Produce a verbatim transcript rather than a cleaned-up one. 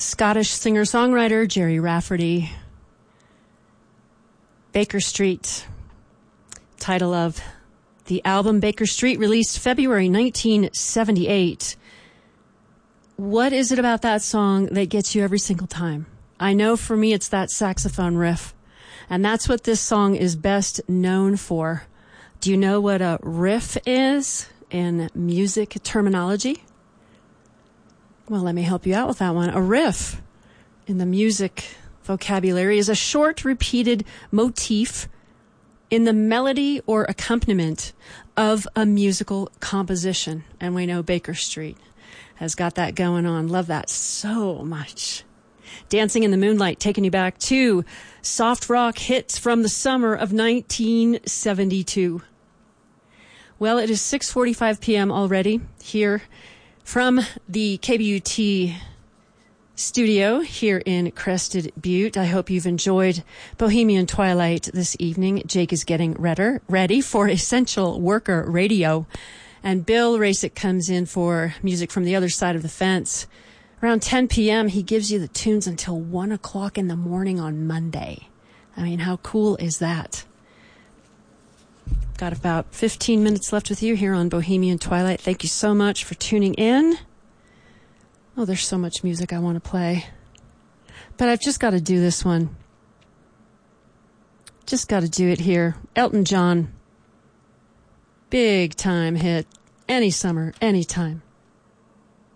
Scottish singer-songwriter Jerry Rafferty. Baker Street, title of the album Baker Street, released February nineteen seventy-eight. What is it about that song that gets you every single time? I know for me it's that saxophone riff, and that's what this song is best known for. Do you know what a riff is in music terminology? Well, let me help you out with that one. A riff in the music vocabulary is a short, repeated motif in the melody or accompaniment of a musical composition. And we know Baker Street has got that going on. Love that so much. Dancing in the Moonlight, taking you back to soft rock hits from the summer of nineteen seventy-two. Well, it is six forty-five p.m. already here from the K B U T studio here in Crested Butte. I hope you've enjoyed Bohemian Twilight this evening. Jake is getting redder, ready for Essential Worker Radio. And Bill Rasick comes in for music from the other side of the fence. Around ten p.m., he gives you the tunes until one o'clock in the morning on Monday. I mean, how cool is that? Got about fifteen minutes left with you here on Bohemian Twilight. Thank you so much for tuning in. Oh, there's so much music I want to play. But I've just got to do this one. Just got to do it here. Elton John. Big time hit. Any summer, anytime.